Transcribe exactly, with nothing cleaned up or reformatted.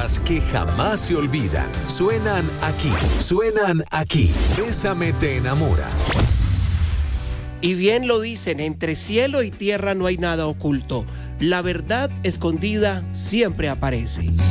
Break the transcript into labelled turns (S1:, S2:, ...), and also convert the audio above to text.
S1: palabras que jamás se olvidan. Suenan aquí, suenan aquí. Bésame te enamora.
S2: Y bien lo dicen, entre cielo y tierra no hay nada oculto. La verdad escondida siempre aparece.